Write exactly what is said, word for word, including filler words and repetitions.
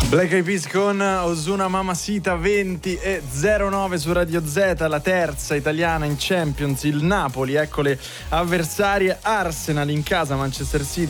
Black Eyed Peas con Ozuna Mamacita, venti e zero nove su Radio Z, la terza italiana in Champions, il Napoli, ecco le avversarie: Arsenal in casa, Manchester City